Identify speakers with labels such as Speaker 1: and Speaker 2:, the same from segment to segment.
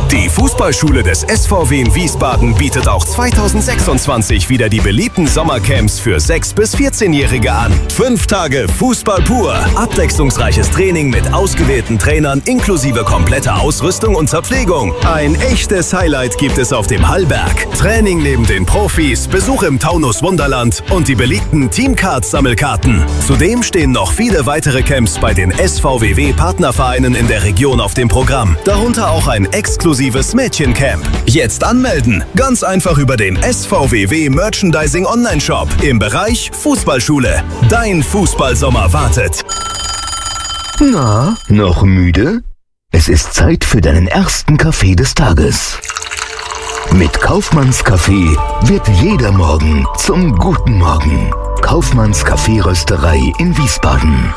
Speaker 1: Die Fußballschule des SVW in Wiesbaden bietet auch 2026 wieder die beliebten Sommercamps für 6- bis 14-Jährige an. 5 Tage Fußball pur. Abwechslungsreiches Training mit ausgewählten Trainern inklusive kompletter Ausrüstung und Verpflegung. Ein echtes Highlight gibt es auf dem Hallberg. Training neben den Profis, Besuch im Taunus Wunderland und die beliebten Teamcard-Sammelkarten. Zudem stehen noch viele weitere Camps bei den SVWW-Partnervereinen in der Region auf dem Programm. Darunter auch ein exklusives Mädchencamp. Jetzt anmelden. Ganz einfach über den SVWW Merchandising Online-Shop im Bereich Fußballschule. Dein Fußballsommer wartet.
Speaker 2: Na, noch müde? Es ist Zeit für deinen ersten Kaffee des Tages. Mit Kaufmanns Kaffee wird jeder Morgen zum guten Morgen. Kaufmanns Kaffeerösterei in Wiesbaden.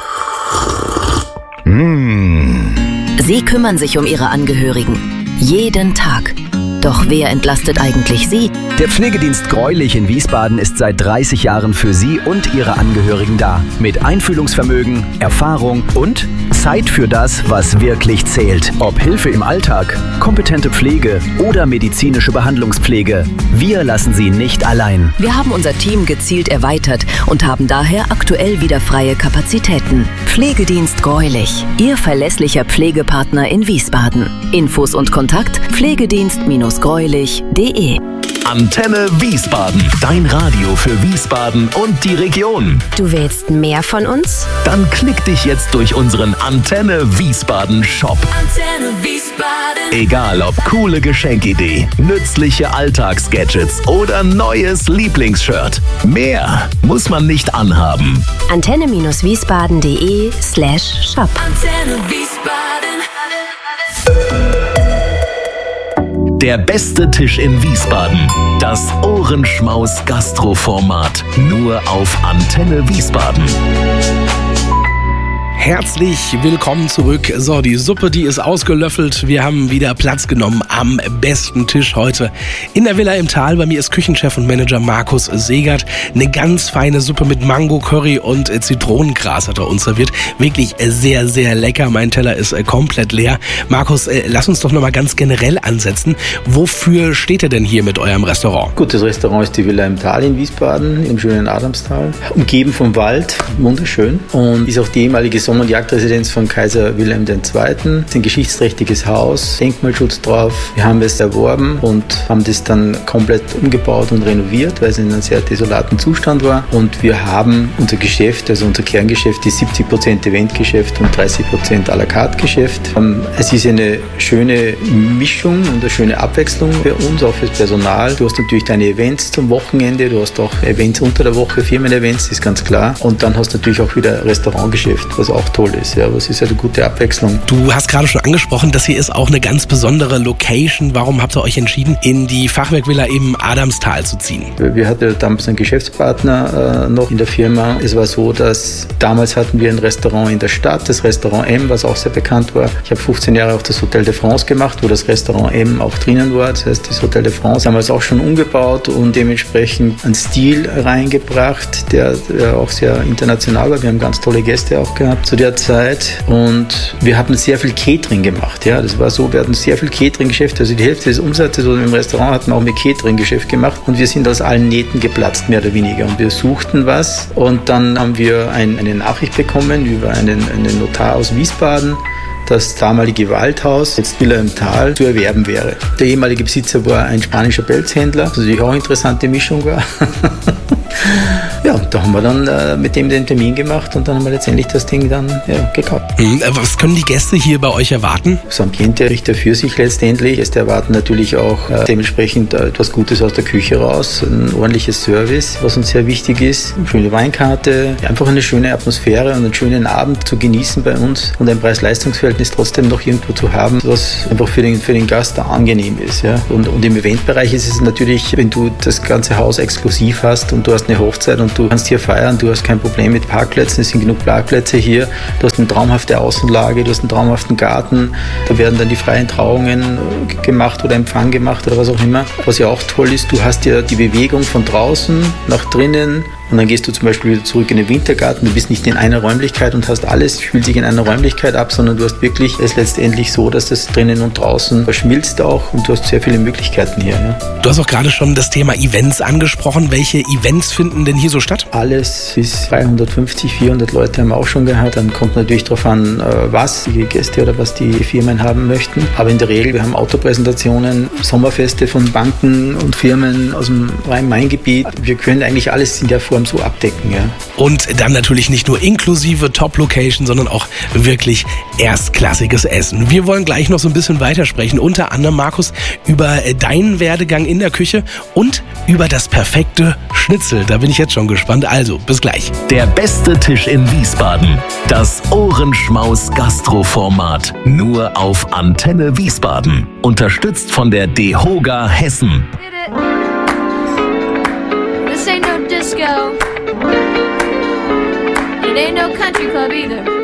Speaker 3: Sie kümmern sich um ihre Angehörigen. Jeden Tag. Doch wer entlastet eigentlich Sie?
Speaker 4: Der Pflegedienst Greulich in Wiesbaden ist seit 30 Jahren für Sie und Ihre Angehörigen da. Mit Einfühlungsvermögen, Erfahrung und Zeit für das, was wirklich zählt. Ob Hilfe im Alltag, kompetente Pflege oder medizinische Behandlungspflege. Wir lassen Sie nicht allein.
Speaker 3: Wir haben unser Team gezielt erweitert und haben daher aktuell wieder freie Kapazitäten. Pflegedienst Greulich. Ihr verlässlicher Pflegepartner in Wiesbaden. Infos und Kontakt pflegedienst-greulich.de.
Speaker 1: Antenne Wiesbaden. Dein Radio für Wiesbaden und die Region.
Speaker 5: Du willst mehr von uns?
Speaker 1: Dann klick dich jetzt durch unseren Antenne Wiesbaden Shop.
Speaker 6: Antenne Wiesbaden.
Speaker 1: Egal ob coole Geschenkidee, nützliche Alltagsgadgets oder neues Lieblingsshirt. Mehr muss man nicht anhaben.
Speaker 5: Antenne-wiesbaden.de/shop.
Speaker 6: Antenne Wiesbaden.
Speaker 1: Der beste Tisch in Wiesbaden. Das Ohrenschmaus Gastroformat. Nur auf Antenne Wiesbaden.
Speaker 7: Herzlich willkommen zurück. So, die Suppe, die ist ausgelöffelt. Wir haben wieder Platz genommen am besten Tisch heute in der Villa im Tal. Bei mir ist Küchenchef und Manager Markus Segert. Eine ganz feine Suppe mit Mango, Curry und Zitronengras hat er uns serviert. Wirklich sehr, sehr lecker. Mein Teller ist komplett leer. Markus, lass uns doch nochmal ganz generell ansetzen. Wofür steht ihr denn hier mit eurem Restaurant?
Speaker 8: Gut, das Restaurant ist die Villa im Tal in Wiesbaden, im schönen Adamstal. Umgeben vom Wald, wunderschön. Und ist auch die ehemalige Sommer- und Jagdresidenz von Kaiser Wilhelm II. Es ist ein geschichtsträchtiges Haus, Denkmalschutz drauf. Wir haben es erworben und haben das dann komplett umgebaut und renoviert, weil es in einem sehr desolaten Zustand war. Und wir haben unser Geschäft, also unser Kerngeschäft ist 70% Eventgeschäft und 30% à la carte Geschäft. Es ist eine schöne Mischung und eine schöne Abwechslung für uns, auch fürs Personal. Du hast natürlich deine Events zum Wochenende, du hast auch Events unter der Woche, Firmen-Events, ist ganz klar. Und dann hast du natürlich auch wieder Restaurantgeschäft, was auch toll ist. Ja, aber es ist eine gute Abwechslung.
Speaker 7: Du hast gerade schon angesprochen, das hier ist auch eine ganz besondere Location. Warum habt ihr euch entschieden, in die Fachwerkvilla im Adamstal zu ziehen?
Speaker 8: Wir hatten damals einen Geschäftspartner noch in der Firma. Es war so, dass damals hatten wir ein Restaurant in der Stadt, das Restaurant M, was auch sehr bekannt war. Ich habe 15 Jahre auch das Hotel de France gemacht, wo das Restaurant M auch drinnen war. Das heißt, das Hotel de France haben wir es auch schon umgebaut und dementsprechend einen Stil reingebracht, der auch sehr international war. Wir haben ganz tolle Gäste auch gehabt zu der Zeit und wir haben sehr viel Catering gemacht. Ja, das war so, wir hatten sehr viel Catering-Geschäft, also die Hälfte des Umsatzes im Restaurant hatten wir auch mit Catering-Geschäft gemacht und wir sind aus allen Nähten geplatzt, mehr oder weniger. Und wir suchten was und dann haben wir eine Nachricht bekommen über einen Notar aus Wiesbaden, das damalige Waldhaus, jetzt Villa im Tal, zu erwerben wäre. Der ehemalige Besitzer war ein spanischer Pelzhändler, was natürlich auch eine interessante Mischung war. Ja, da haben wir dann mit dem den Termin gemacht und dann haben wir letztendlich das Ding dann gekauft.
Speaker 7: Was können die Gäste hier bei euch erwarten?
Speaker 8: Das Ambiente spricht für sich letztendlich. Gäste erwarten natürlich auch dementsprechend etwas Gutes aus der Küche raus, ein ordentliches Service, was uns sehr wichtig ist, eine schöne Weinkarte, einfach eine schöne Atmosphäre und einen schönen Abend zu genießen bei uns und ein Preis-Leistungs-Verhältnis trotzdem noch irgendwo zu haben, was einfach für den Gast da angenehm ist. Ja? Und im Eventbereich ist es natürlich, wenn du das ganze Haus exklusiv hast und du hast eine Hochzeit und du kannst hier feiern, du hast kein Problem mit Parkplätzen, es sind genug Parkplätze hier, du hast eine traumhafte Außenlage, du hast einen traumhaften Garten, da werden dann die freien Trauungen gemacht oder Empfang gemacht oder was auch immer. Was ja auch toll ist, du hast ja die Bewegung von draußen nach drinnen Und dann gehst du zum Beispiel wieder zurück in den Wintergarten. Du bist nicht in einer Räumlichkeit und hast alles, spielt sich in einer Räumlichkeit ab, sondern du hast wirklich es letztendlich so, dass das drinnen und draußen verschmilzt auch und du hast sehr viele Möglichkeiten hier. Ja.
Speaker 7: Du hast auch gerade schon das Thema Events angesprochen. Welche Events finden denn hier so statt?
Speaker 8: Alles bis 350, 400 Leute haben wir auch schon gehabt. Dann kommt natürlich darauf an, was die Gäste oder was die Firmen haben möchten. Aber in der Regel, wir haben Autopräsentationen, Sommerfeste von Banken und Firmen aus dem Rhein-Main-Gebiet. Wir können eigentlich alles in der Form so abdecken. Ja.
Speaker 7: Und dann natürlich nicht nur inklusive Top-Location, sondern auch wirklich erstklassiges Essen. Wir wollen gleich noch so ein bisschen weitersprechen. Unter anderem, Markus, über deinen Werdegang in der Küche und über das perfekte Schnitzel. Da bin ich jetzt schon gespannt. Also, bis gleich.
Speaker 1: Der beste Tisch in Wiesbaden. Das Ohrenschmaus-Gastro-Format. Nur auf Antenne Wiesbaden. Unterstützt von der DEHOGA Hessen.
Speaker 9: This ain't no disco. It ain't no country club either.